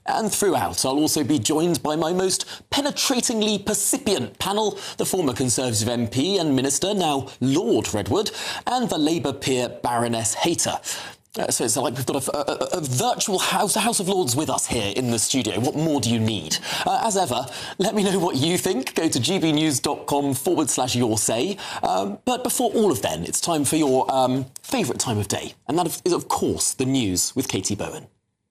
And throughout, I'll also be joined by my most penetratingly percipient panel, the former Conservative MP and Minister, now Lord Redwood, and the Labour peer Baroness Hayter. So it's like we've got a virtual House of Lords with us here in the studio. What more do you need? As ever, let me know what you think. Go to gbnews.com/your say. But before all of then, it's time for your favourite time of day. And that is, of course, the news with Katie Bowen.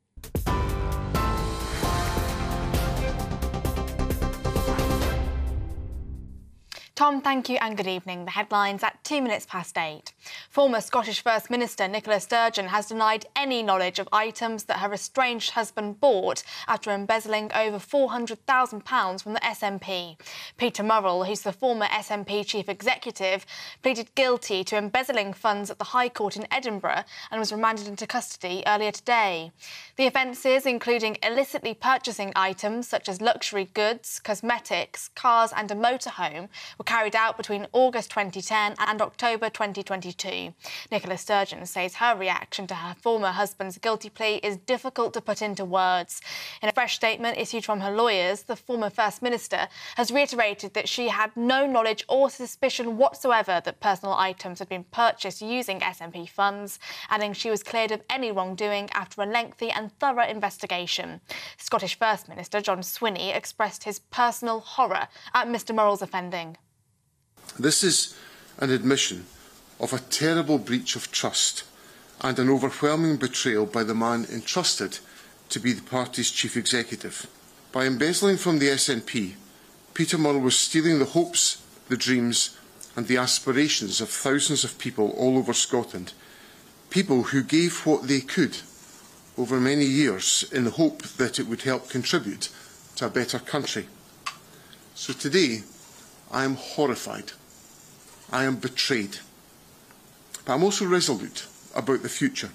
Tom, thank you and good evening. The headlines at 8:02. Former Scottish First Minister Nicola Sturgeon has denied any knowledge of items that her estranged husband bought after embezzling over £400,000 from the SNP. Peter Murrell, who's the former SNP chief executive, pleaded guilty to embezzling funds at the High Court in Edinburgh and was remanded into custody earlier today. The offences, including illicitly purchasing items such as luxury goods, cosmetics, cars and a motorhome, were carried out between August 2010 and October 2022. Nicola Sturgeon says her reaction to her former husband's guilty plea is difficult to put into words. In a fresh statement issued from her lawyers, the former First Minister has reiterated that she had no knowledge or suspicion whatsoever that personal items had been purchased using SNP funds, adding she was cleared of any wrongdoing after a lengthy and thorough investigation. Scottish First Minister John Swinney expressed his personal horror at Mr Murrell's offending. This is an admission of a terrible breach of trust and an overwhelming betrayal by the man entrusted to be the party's chief executive. By embezzling from the SNP, Peter Murrell was stealing the hopes, the dreams and the aspirations of thousands of people all over Scotland, people who gave what they could over many years in the hope that it would help contribute to a better country. So today, I am horrified. I am betrayed. But I'm also resolute about the future.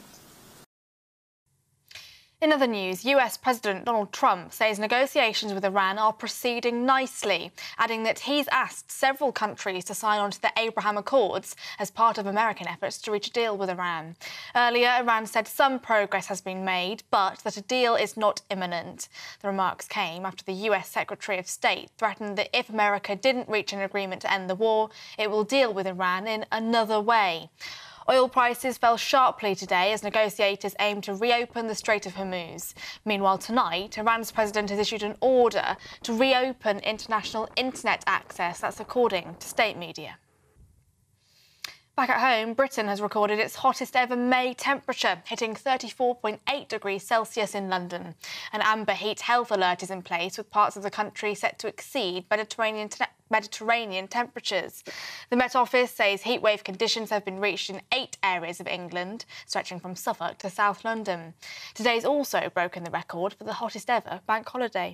In other news, US President Donald Trump says negotiations with Iran are proceeding nicely, adding that he's asked several countries to sign on to the Abraham Accords as part of American efforts to reach a deal with Iran. Earlier, Iran said some progress has been made, but that a deal is not imminent. The remarks came after the US Secretary of State threatened that if America didn't reach an agreement to end the war, it will deal with Iran in another way. Oil prices fell sharply today as negotiators aim to reopen the Strait of Hormuz. Meanwhile, tonight, Iran's president has issued an order to reopen international internet access. That's according to state media. Back at home, Britain has recorded its hottest ever May temperature, hitting 34.8 degrees Celsius in London. An amber heat health alert is in place, with parts of the country set to exceed Mediterranean temperatures. The Met Office says heatwave conditions have been reached in 8 areas of England, stretching from Suffolk to South London. Today's also broken the record for the hottest ever bank holiday.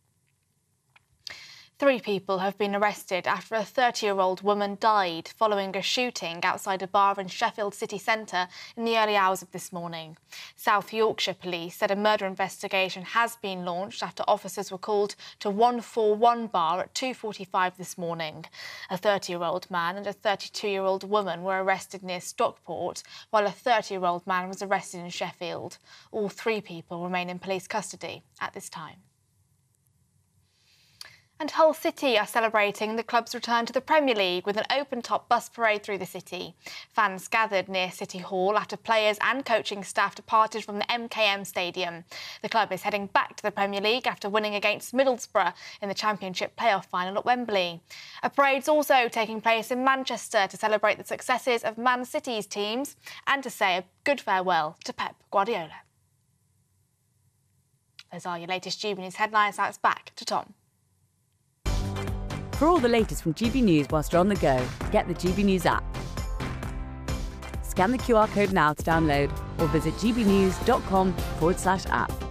3 people have been arrested after a 30-year-old woman died following a shooting outside a bar in Sheffield city centre in the early hours of this morning. South Yorkshire Police said a murder investigation has been launched after officers were called to 141 bar at 2:45 this morning. A 30-year-old man and a 32-year-old woman were arrested near Stockport, while a 30-year-old man was arrested in Sheffield. All 3 people remain in police custody at this time. And Hull City are celebrating the club's return to the Premier League with an open-top bus parade through the city. Fans gathered near City Hall after players and coaching staff departed from the MKM Stadium. The club is heading back to the Premier League after winning against Middlesbrough in the Championship playoff final at Wembley. A parade's also taking place in Manchester to celebrate the successes of Man City's teams and to say a good farewell to Pep Guardiola. Those are your latest GB News headlines. Now it's back to Tom. For all the latest from GB News whilst you're on the go, get the GB News app. Scan the QR code now to download or visit gbnews.com/app.